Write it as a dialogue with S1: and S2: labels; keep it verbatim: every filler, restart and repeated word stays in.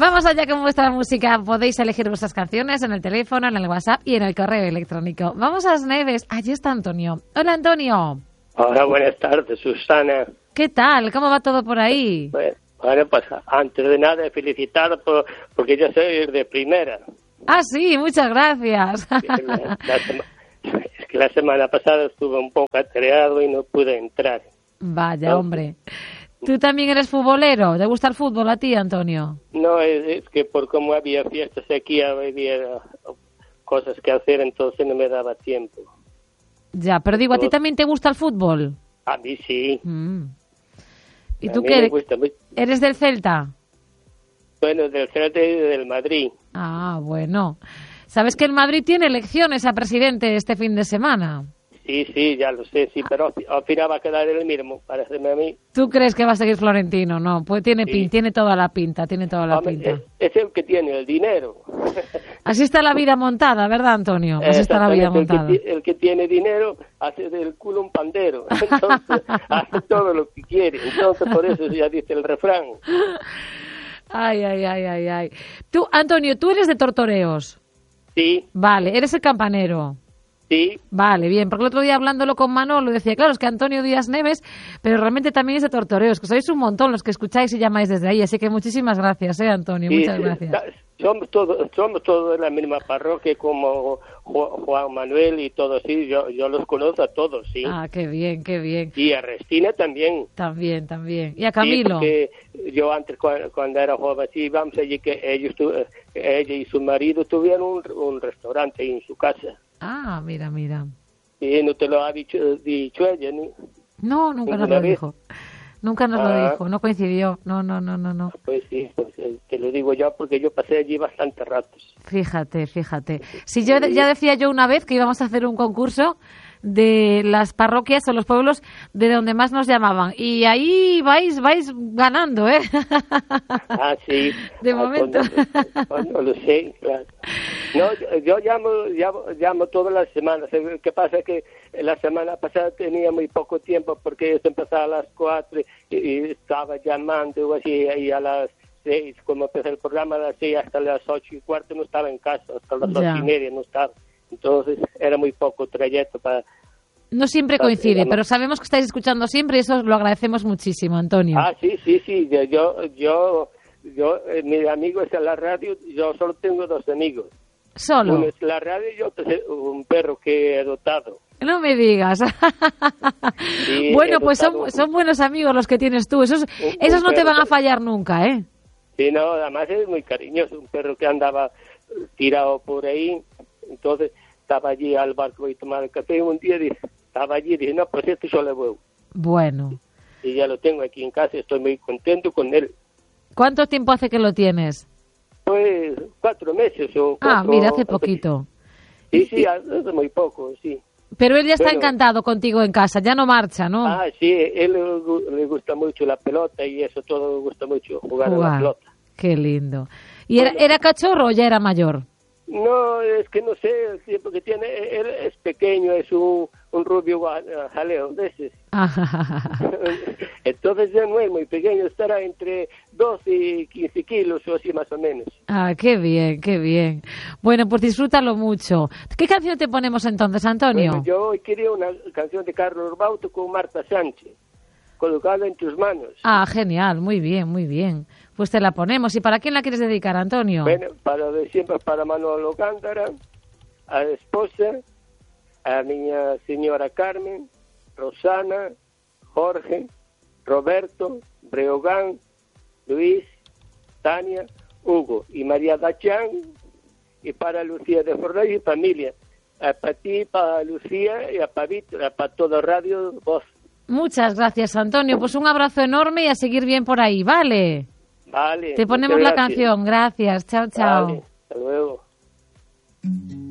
S1: Vamos allá con vuestra música. Podéis elegir vuestras canciones en el teléfono, en el WhatsApp y en el correo electrónico. Vamos a As Neves. Allí está Antonio. Hola, Antonio.
S2: Hola, buenas tardes, Susana.
S1: ¿Qué tal? ¿Cómo va todo por ahí?
S2: Bueno, bueno pues antes de nada, felicitar por, porque yo soy de primera.
S1: Ah, sí, muchas gracias.
S2: La, la sema, es que la semana pasada estuve un poco atareado y no pude entrar.
S1: Vaya,
S2: ¿No?
S1: hombre. ¿Tú también eres futbolero? ¿Te gusta el fútbol a ti, Antonio?
S2: No, es, es que por como había fiestas aquí, había cosas que hacer, entonces no me daba tiempo.
S1: Ya, pero digo, ¿a ti también te gusta el fútbol?
S2: A mí sí.
S1: Mm. ¿Y
S2: A
S1: tú
S2: mí
S1: qué
S2: me
S1: eres?
S2: gusta mucho.
S1: ¿Eres del Celta?
S2: Bueno, del Celta y del Madrid.
S1: Ah, bueno. ¿Sabes que el Madrid tiene elecciones a presidente este fin de semana?
S2: Sí, sí, ya lo sé, sí, pero al final va a quedar el mismo, parece a mí.
S1: ¿Tú crees que va a seguir Florentino? No, pues tiene,
S2: Sí.
S1: pin, tiene toda la pinta, tiene toda la
S2: Hombre,
S1: pinta.
S2: es, es el que tiene el dinero.
S1: Así está la vida montada, ¿verdad, Antonio? Así está la vida montada.
S2: El que, el que tiene dinero hace del culo un pandero. Entonces, hace todo lo que quiere. Entonces, por eso ya dice el refrán.
S1: Ay, ay, ay, ay, ay. Tú, Antonio, ¿tú eres de Tortoreos?
S2: Sí,
S1: Vale, eres el campanero.
S2: sí.
S1: Vale, bien, porque el otro día hablándolo con Manolo decía, claro, es que Antonio Díaz Neves, pero realmente también es de Tortoreos, que sois un montón los que escucháis y llamáis desde ahí, así que muchísimas gracias, eh, Antonio,
S2: Sí,
S1: muchas
S2: sí,
S1: gracias.
S2: está- Somos todos, somos todos de la misma parroquia como Ju- Juan Manuel y todos, sí. Yo, yo los conozco a todos, sí.
S1: Ah, qué bien, qué bien.
S2: Y a Restina también.
S1: También, también. ¿Y a
S2: Sí,
S1: Camilo?
S2: porque yo antes, cuando, cuando era joven, sí, íbamos allí, que ellos, tu- ella y su marido tuvieron un, un restaurante ahí en su casa.
S1: Ah, mira, mira.
S2: Y no te lo ha dicho, dicho ella, ¿no?
S1: No, nunca nos
S2: ¿Ninguna
S1: lo
S2: vez?
S1: dijo. Nunca nos lo
S2: Ah.
S1: dijo, no coincidió. No, no, no, no, no.
S2: Pues sí, pues, eh, te lo digo yo porque yo pasé allí bastantes ratos.
S1: Fíjate, fíjate. Si yo ya decía yo una vez que íbamos a hacer un concurso de las parroquias o los pueblos de donde más nos llamaban. Y ahí vais vais ganando, ¿eh?
S2: Ah, sí.
S1: De
S2: Ah,
S1: momento.
S2: pues no, pues no lo sé, claro. No, yo, yo llamo, llamo, llamo todas las semanas. Lo que pasa es que la semana pasada tenía muy poco tiempo porque yo empezaba a las cuatro y, y estaba llamando o así, y a las seis, como empecé el programa a las seis hasta las ocho y cuarto no estaba en casa, hasta las
S1: Ya.
S2: ocho y media no estaba. Entonces era muy poco trayecto para...
S1: No siempre coincide, pero sabemos que estáis escuchando siempre y eso os lo agradecemos muchísimo, Antonio.
S2: Ah, sí, sí, sí. Yo, yo, yo, yo eh, mi amigo es en la radio. Yo solo tengo dos amigos.
S1: Solo.
S2: Uno es la radio y otro es un perro que he adoptado.
S1: No me digas.
S2: Sí,
S1: Bueno,
S2: he
S1: pues
S2: adoptado
S1: son, son buenos amigos los que tienes tú. Esos,
S2: un-
S1: esos
S2: un
S1: no te
S2: perro
S1: van a
S2: que-
S1: fallar nunca, ¿eh?
S2: Sí, no, además es muy cariñoso. Un perro que andaba eh, tirado por ahí. Entonces estaba allí al barco y tomar el café. Y un día dije, estaba allí y dije, no, pues esto yo le voy.
S1: Bueno.
S2: Y ya lo tengo aquí en casa. Estoy muy contento con él.
S1: ¿Cuánto tiempo hace que lo tienes?
S2: Pues cuatro meses o
S1: Ah,
S2: cuatro-
S1: mira, hace poquito.
S2: Sí, sí, hace muy poco, sí.
S1: Pero él ya está
S2: Bueno.
S1: encantado contigo en casa, ya no marcha, ¿no?
S2: Ah, sí, él le, gu- le gusta mucho la pelota y eso todo le gusta mucho, jugar, a la
S1: Jugar.
S2: pelota.
S1: Qué lindo. ¿Y era, era cachorro o ya era mayor?
S2: No, es que no sé el tiempo que tiene, él es pequeño, es un, un rubio gua- jaleo de esos. Entonces ya no es muy pequeño, estará entre doce y quince kilos o así más o menos.
S1: Ah, qué bien, qué bien. Bueno, pues disfrútalo mucho. ¿Qué canción te ponemos entonces, Antonio?
S2: Bueno, yo hoy quería una canción de Carlos Bauto con Marta Sánchez, colocada en tus manos.
S1: Ah, genial, muy bien, muy bien. Pues te la ponemos. ¿Y para quién la quieres dedicar, Antonio?
S2: Bueno, para de siempre para Manolo Gándara, a la esposa, a mi señora Carmen, Rosana, Jorge, Roberto, Breogán, Luis, Tania, Hugo y María Dachán, y para Lucía de Forlay y familia. A para ti, para Lucía y a para Víctor, a para todo Radio Voz.
S1: Muchas gracias, Antonio. Pues un abrazo enorme y a seguir bien por ahí, ¿vale?
S2: Vale.
S1: Te ponemos la
S2: muchas gracias.
S1: canción. Gracias. Chao, chao.
S2: Vale, hasta luego.